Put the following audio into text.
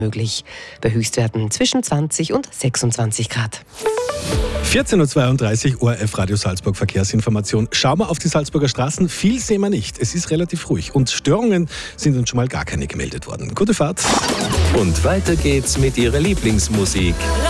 möglich. Bei Höchstwerten zwischen 20 und 26 Grad. 14.32 Uhr, ORF Radio Salzburg Verkehrsinformation. Schauen wir auf die Salzburger Straßen. Viel sehen wir nicht. Es ist relativ ruhig und Störungen sind uns schon mal gar keine gemeldet worden. Gute Fahrt. Und weiter geht's mit Ihrer Lieblingsmusik.